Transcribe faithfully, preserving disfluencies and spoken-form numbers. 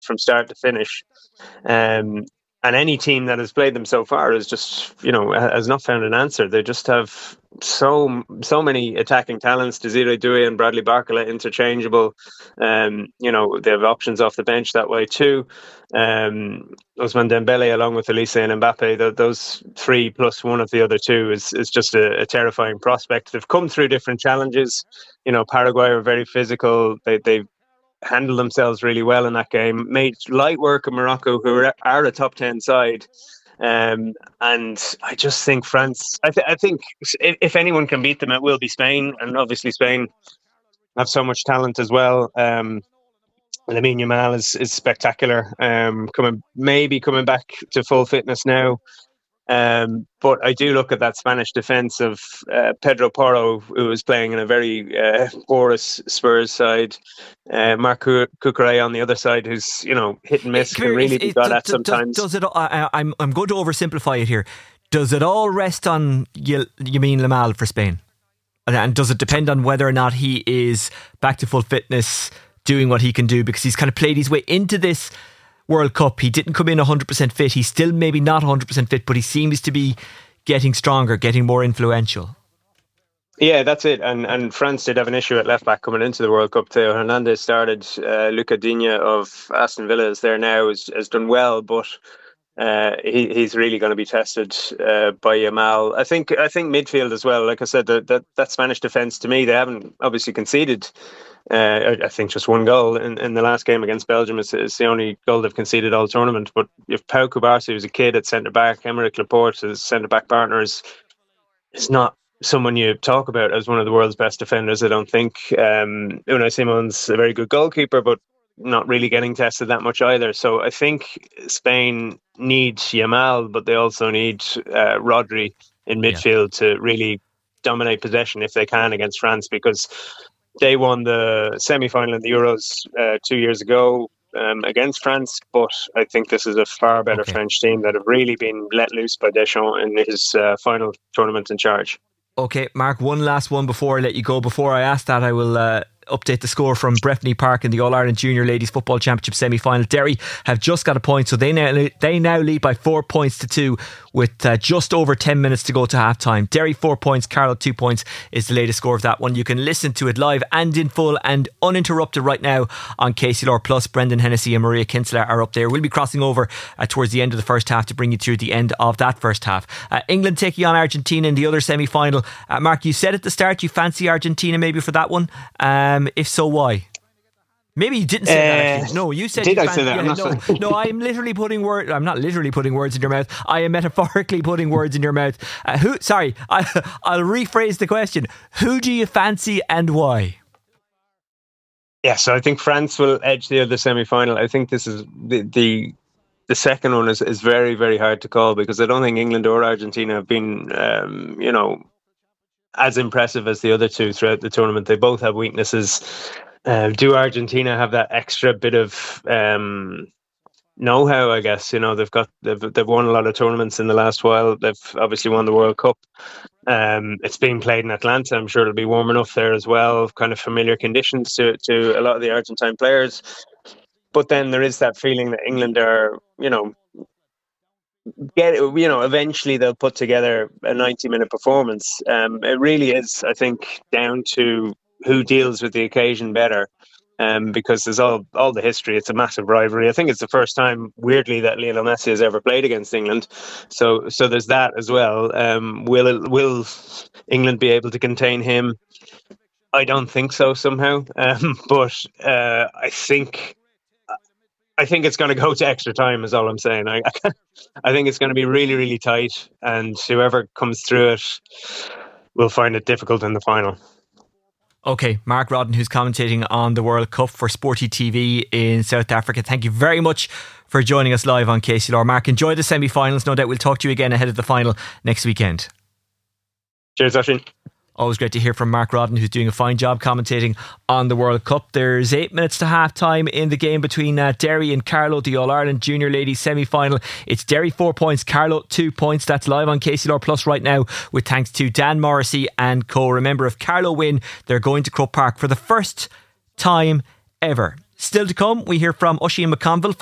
from start to finish. Um, and any team that has played them so far is just, you know, has not found an answer. They just have so so many attacking talents. Desiree Doué and Bradley Barcola interchangeable. Um, you know, they have options off the bench that way too. Um, Ousmane Dembele along with Elise and Mbappe, th- those three plus one of the other two is, is just a, a terrifying prospect. They've come through different challenges. You know, Paraguay are very physical. They, they've handled themselves really well in that game, made light work of Morocco, who are, are a top ten side. Um, and I just think France, I, th- I think if, if anyone can beat them, it will be Spain. And obviously Spain have so much talent as well. Um, Lamine Yamal is, is spectacular, um, coming maybe coming back to full fitness now. Um, but I do look at that Spanish defence of uh, Pedro Porro, who was playing in a very uh, porous Spurs side. Uh, Marc Cucurella on the other side, who's, you know, hit and miss, can really be got at sometimes. Does it? I, I'm I'm going to oversimplify it here. Does it all rest on Lamine Yamal for Spain? And does it depend on whether or not he is back to full fitness, doing what he can do? Because he's kind of played his way into this World Cup. He didn't come in one hundred percent fit. He's still maybe not one hundred percent fit, but he seems to be getting stronger, getting more influential. Yeah, that's it. And and France did have an issue at left back coming into the World Cup. Theo Hernandez started. Uh, Luca Digne of Aston Villa is there now, has, has done well, but uh, he, he's really going to be tested uh, by Yamal. I think I think midfield as well. Like I said, that that, that Spanish defence, to me, they haven't obviously conceded. Uh, I think just one goal in, in the last game against Belgium is, is the only goal they've conceded all tournament. But if Pau Cubarsí, who's a kid at centre back, Aymeric Laporte, his centre back partner, is is not someone you talk about as one of the world's best defenders, I don't think. Um, Unai Simon's a very good goalkeeper, but not really getting tested that much either. So I think Spain need Yamal, but they also need uh, Rodri in midfield yeah. to really dominate possession if they can against France, because they won the semi-final in the Euros uh, two years ago um, against France, but I think this is a far better okay. French team that have really been let loose by Deschamps in his uh, final tournament in charge. Okay, Mark, one last one before I let you go. Before I ask that, I will uh, update the score from Breffni Park in the All-Ireland Junior Ladies Football Championship semi-final. Derry have just got a point, so they now they now lead by four points to two with uh, just over ten minutes to go to half-time. Derry four points, Carlow two points is the latest score of that one. You can listen to it live and in full and uninterrupted right now on K C L R Plus. Brendan Hennessy and Maria Kinsella are up there. We'll be crossing over uh, towards the end of the first half to bring you through the end of that first half. Uh, England taking on Argentina in the other semi-final. Uh, Mark, you said at the start you fancy Argentina maybe for that one. Um, if so, why? Maybe you didn't say uh, that actually. No, you said Did you I fan- say that? Yeah, I'm not no, sure. no, I am literally putting words I'm not literally putting words in your mouth. I am metaphorically putting words in your mouth. Uh, who sorry, I, I'll rephrase the question. Who do you fancy and why? Yeah, so I think France will edge the other semi-final. I think this is the the, the second one is, is very, very hard to call, because I don't think England or Argentina have been um, you know, as impressive as the other two throughout the tournament. They both have weaknesses. Uh, do Argentina have that extra bit of um, know-how? I guess, you know, they've got they've they've won a lot of tournaments in the last while. They've obviously won the World Cup. Um, it's being played in Atlanta. I'm sure it'll be warm enough there as well. Kind of familiar conditions to to a lot of the Argentine players. But then there is that feeling that England are, you know, get you know, eventually they'll put together a ninety minute performance. Um, it really is, I think, down to who deals with the occasion better, um, because there's all all the history. It's a massive rivalry. I think it's the first time, weirdly, that Lionel Messi has ever played against England. So so there's that as well. Um, will it, will England be able to contain him? I don't think so somehow. Um, but uh, I think. I think it's going to go to extra time, is all I'm saying. I, I think it's going to be really, really tight, and whoever comes through it will find it difficult in the final. Okay, Mark Rodden, who's commentating on the World Cup for Sporty T V in South Africa, thank you very much for joining us live on K C L R. Mark, enjoy the semi-finals. No doubt we'll talk to you again ahead of the final next weekend. Cheers, Oisín. Always great to hear from Mark Rodden, who's doing a fine job commentating on the World Cup. There's eight minutes to half time in the game between uh, Derry and Carlow, the All-Ireland Junior Ladies semi-final. It's Derry four points, Carlow two points. That's live on K C L R Plus right now, with thanks to Dan Morrissey and co. Remember, if Carlow win, they're going to Croke Park for the first time ever Still to come, we hear from Oisin McConville,